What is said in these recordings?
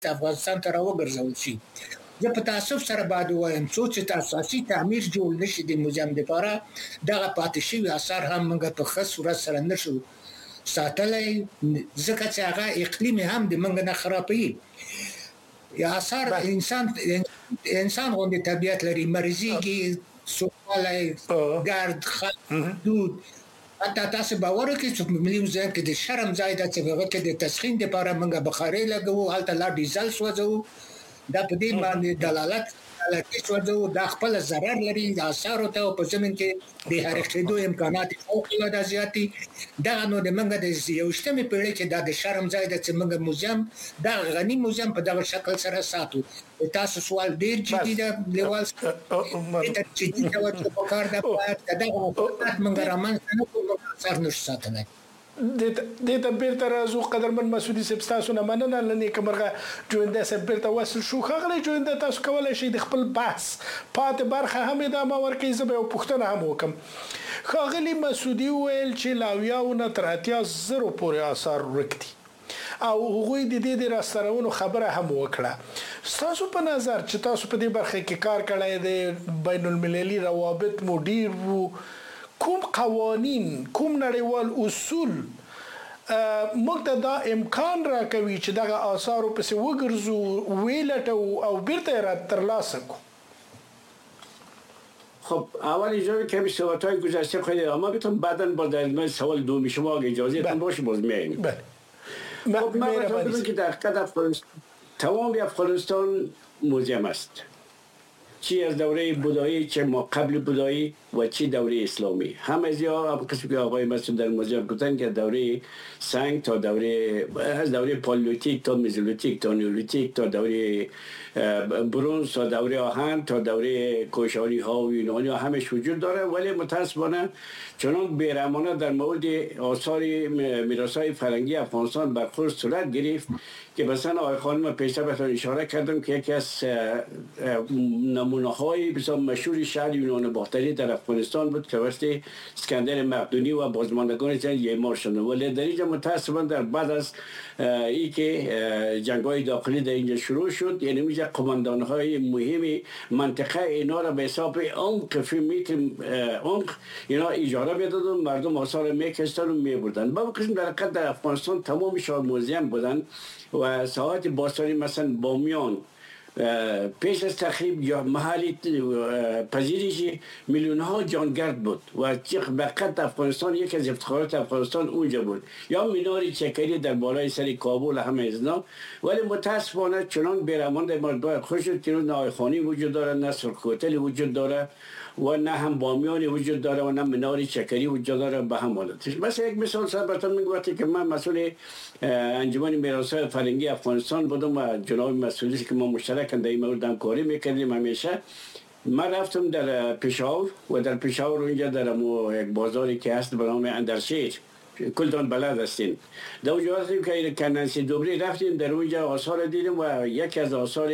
افغانستان ته راوګرځول شي. زه په تاسف سره باید ووایم څو چې اساسي تعمیر جوړ نشي د موزیم لپاره دغه پاتې شوي اثار هم موږ په ښه صورت سره نشو ساتلی، ځکه چې هغه اقلیم هم د موږ نه خرابوي. اثار انسان غوندې طبیعت لري، مرزيږي، سوکوالی، ګرد، دود. حتی تاسو باور وکړئ چې په ملي موزیم کې د شرم ځای ده چې هغه کې د تسخین لپاره موږ بخارۍ لګوو، هلته لا ډیزل سوځوو. دا په دې باندې دلالت کوي دا خپل ضرر لري د اثارو ته او په زمين کې د حرکتو امکانات فوق العاده زیاتی. دا نو د منګه د 21مې پیړۍ کې د شرم ځای د څنګه موزیم دا غنی موزیم په دغه شکل سره ساتو. تاسو سوال ډیر جدي ده لیوال ته جدي دا ورته په کار ده دا منګه رامن نه کوم اثر نشي ساتنه. د تبیر تر ازو قدرمن مسعودي صاحب تاسو نه مننه لنی کومرغه جوینده سبیر ته وصل شو خغلی جوینده تاسو کولای شئ د خپل بحث پات برخه هم ادامه ورکړئ. زه به پوښتنه هم وکم. خغلی مسعودي ویل چې لاویاونه تر 80,000 پورې آثار ورکتي او هغوی د دې د راسترونو خبره هم وکړه. تاسو په نظر چې تاسو په دې برخه کې کار کړی دی، بین المللي روابط مو ډیر وو، کوم قوانین، کوم نړیوال اصول موږ ته دا امکان راکوي چې دغه آثارو پسې وګرځو، ویلټو او بیرته را ترلاسه کړو؟ خب اول اجازه که صحبت‌های گذشته خیلی اما بتون بعداً با در ادامه سوال دوم شما اگه اجازه تون باشه باز میایم. خب من بتونم که در حقیقت تمام افغانستان موزیم است، چی از دوره بودایی، چه ما قبل بودایی و چی دوره اسلامی. هم از یا قسم که آقای مسعود در موزیم گفتن که دوره سنگ تا دوره، از دوره پالیولیتیک تا مزولیتیک تا نیولیتیک تا دوره برونز تا دوره آهن تا دوره کوشانی ها و یونانی ها همش وجود داره. ولی متاسفانه چنان بیرحمانه در مورد آثار میراث‌های فرهنگی افغانستان برخورد صورت گرفت که مثلا آقای خانم پیشتر بهتون اشاره کردم که یکی از نمونه‌های بسیار مشهور شهر یونان باختری در افغانستان بود که وقتی اسکندر مقدونی و بازماندگان جنگ یعمار شدند. ولی در اینجا متاسفانه در بعد از ای که جنگ‌های داخلی در اینجا شروع شد، یعنی میشه قماندان‌های مهم منطقه اینا را به حساب عمق فی متر عمق اینا اجاره میدادن، مردم آثار میکشتن و میبردن. با قسم در حقیقت در افغانستان تمام شهر موزیم بودن و ساعات باستانی مثلا بامیان پیش از تخریب یا محلی پذیرش میلیون ها جانگرد بود و بقیت افغانستان یک از افتخارات افغانستان اونجا بود، یا مینار چکری در بالای سر کابل همه ازنا. ولی متاسفانه چنان بیرحمان در مردم خوش شد که نه آیخانی وجود داره، نه سرخوتل وجود داره و نه هم بامیانی وجود داره و نه منار چکری وجود داره به هم حالتش. مثلا یک مثال براتون میگم که من مسئول انجمن میراث‌های فرهنگی افغانستان بودم و جناب مسئولی که ما مشترک در این مورد همکاری میکردیم همیشه. من رفتم در پشاور و در پشاور اونجا در یک بازاری که هست به نام اندرشیر، کلتان بلد هستین. در اونجا هستیم که کننسی دوبری رفتیم، در اونجا آثار دیدیم و یکی از آثار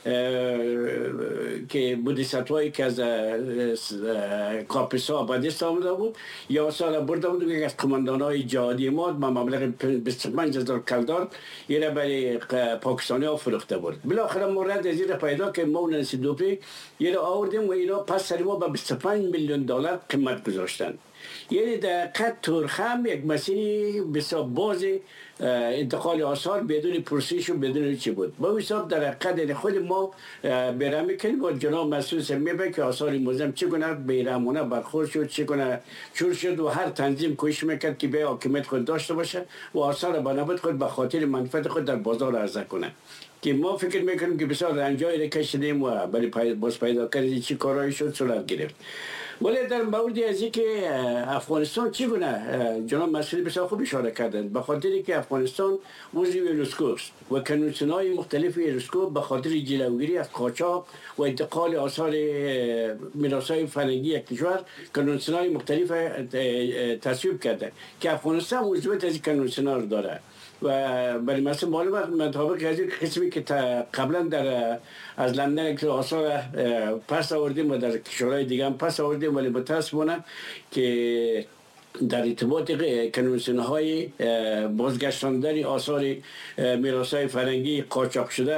که بودیستوایی که از کاپیسا آبادیست آمده بود یا آثار برده بود که از کماندانهای جهادی ما با مبلغ 25,000 کلدار یه را برای پاکستانی ها فروخته بود. بالاخره مورد از این پیدا که ما ننسی دوبری یه را آوردیم و اینا پس سر ما به 25 میلیون دلار قیمت گذاشتن. یعنی در قد ترخم یک مسیری بسیار باز انتقال آثار بدون پرسش و بدون چی بود. با حساب در قد خود ما بیرحمی کنیم و جناب مسئول میبه که آثار موزیم چگونه بیرحمانه برخورد شد، چگونه چور شد و هر تنظیم کوشش میکرد که به حاکمیت خود داشته باشه و آثار بنابرای خود به خاطر منفعت خود در بازار عرضه کنه. که ما فکر میکنیم که بسیار رنجایی را کشیدیم و برای باز پیدا کردن چی کارایی شد صورت گرفت. ولی در مورد از اینکه افغانستان چگونه جناب مسئولی بسیار خوب اشاره کردند، به خاطر که افغانستان عضو یونسکو است و کنوانسیون‌های مختلف یونسکو به خاطر جلوگیری از قاچاق و انتقال آثار میراث‌های فرهنگی یک کشور کنوانسیون‌های مختلف تصویب کرده که افغانستان عضویت از این کنوانسیون‌ها داره. و برای مثلا معلومات مطابق از این قسمی که قبلا در از لندن که آثار پس آوردیم و در کشورهای دیگه هم پس آوردیم، ولی متاسفانه که در ارتباط کنوانسیون های بازگشتاندن آثار میراث های فرهنگی قاچاق شده